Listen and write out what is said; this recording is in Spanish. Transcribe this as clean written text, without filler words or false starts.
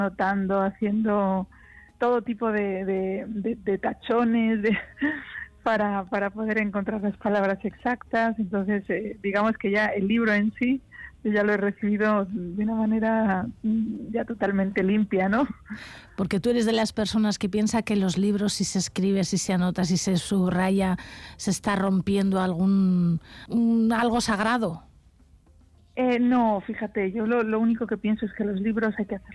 anotando, haciendo todo tipo de tachones para poder encontrar las palabras exactas. Entonces, digamos que ya el libro en sí, yo ya lo he recibido de una manera ya totalmente limpia, ¿no? Porque tú eres de las personas que piensa que los libros, si se escribe, si se anota, si se subraya, se está rompiendo algo sagrado. No, fíjate, yo lo único que pienso es que los libros hay que hacer